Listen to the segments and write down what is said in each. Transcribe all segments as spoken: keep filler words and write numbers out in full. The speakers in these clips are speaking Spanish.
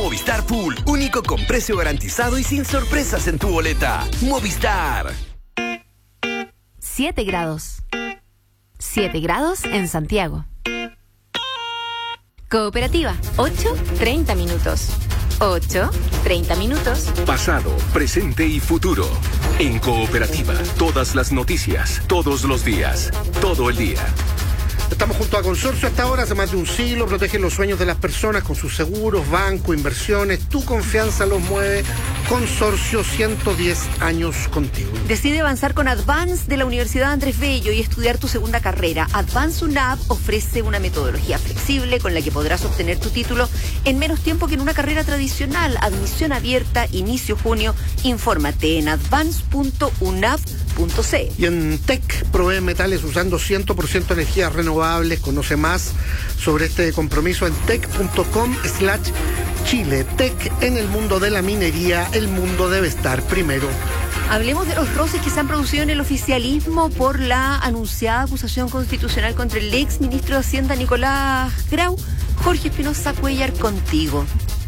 Movistar Pool, único con precio garantizado y sin sorpresas en tu boleta. Movistar. siete grados. siete grados en Santiago. Cooperativa, ocho, treinta minutos. ocho, treinta minutos. Pasado, presente y futuro. En Cooperativa, todas las noticias, todos los días, todo el día. Estamos junto a Consorcio hasta ahora, hace más de un siglo, protegen los sueños de las personas con sus seguros, banco, inversiones. Tu confianza los mueve. Consorcio, ciento diez años contigo. Decide avanzar con Advance de la Universidad Andrés Bello y estudiar tu segunda carrera. Advance UNAV ofrece una metodología flexible con la que podrás obtener tu título en menos tiempo que en una carrera tradicional. Admisión abierta, inicio junio. Infórmate en advance punto unav punto c l. Y en Tech provee metales usando cien por ciento energías renovables. Conoce más sobre este compromiso en tech punto com slash Chile. Tech, en el mundo de la minería, el mundo debe estar primero. Hablemos de los roces que se han producido en el oficialismo por la anunciada acusación constitucional contra el ex ministro de Hacienda Nicolás Grau. Jorge Espinosa Cuellar, contigo.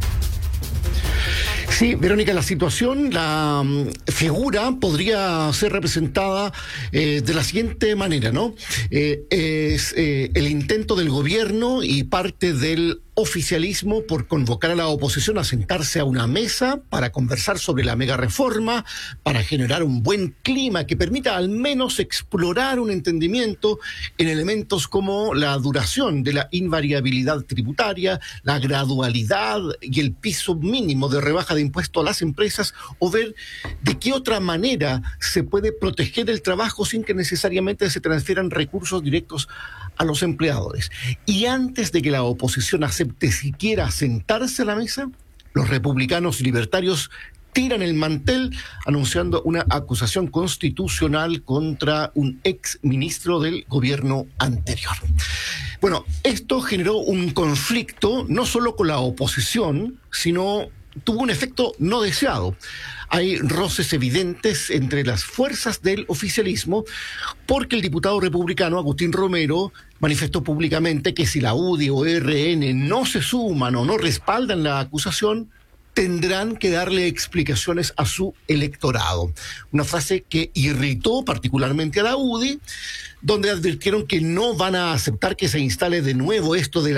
Sí, Verónica, la situación, la um, figura podría ser representada eh, de la siguiente manera, ¿no? Eh, es eh, el intento del gobierno y parte del oficialismo por convocar a la oposición a sentarse a una mesa para conversar sobre la mega reforma, para generar un buen clima que permita al menos explorar un entendimiento en elementos como la duración de la invariabilidad tributaria, la gradualidad y el piso mínimo de rebaja de impuesto a las empresas, o ver de qué otra manera se puede proteger el trabajo sin que necesariamente se transfieran recursos directos a los empleadores. Y antes de que la oposición acepte siquiera sentarse a la mesa, los republicanos y libertarios tiran el mantel anunciando una acusación constitucional contra un ex ministro del gobierno anterior. Bueno, esto generó un conflicto no solo con la oposición, sino tuvo un efecto no deseado. Hay roces evidentes entre las fuerzas del oficialismo porque el diputado republicano Agustín Romero manifestó públicamente que si la U D I o R N no se suman o no respaldan la acusación, tendrán que darle explicaciones a su electorado. Una frase que irritó particularmente a la U D I, donde advirtieron que no van a aceptar que se instale de nuevo esto de la